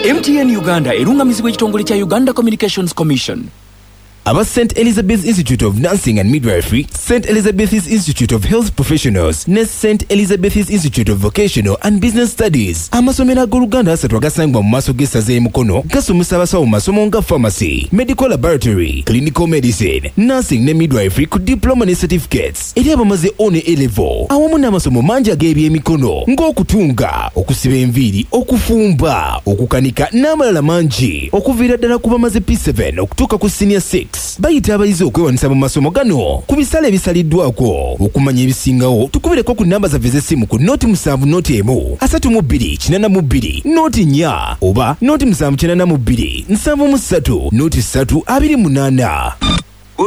MTN Uganda erungamizibwa ekitongole kya Uganda Communications Commission. Aba St. Elizabeth's Institute of Nursing and Midwifery, St. Elizabeth's Institute of Health Professionals, ne St. Elizabeth's Institute of Vocational and Business Studies. Amasomero ag'Oluganda asatu agasangibwa mu maaso g'essaza e Mukono gasomesa abasawo mu masomo nga pharmacy, medical laboratory, clinical medicine, nursing ne midwifery ku diploma ne certificates. Eri abamaze O ne A-level awamu n'amasomo mangi ag'ebyemikono ng'okutunga, okusiba enviiri, okufumba, okukanika n'amalala mangi okuviira ddala ku bamaze P7 okutuuka ku senior 6. Bayita abayizi okwewanisa mu masomo gano ku bisale ebisaliddwako. Okumanya ebisingawo tukubireko ku namba zaffe z'essimu ku noti 7 noti 1 32 82 noti 4 oba noti 7 92 73 noti 3 28.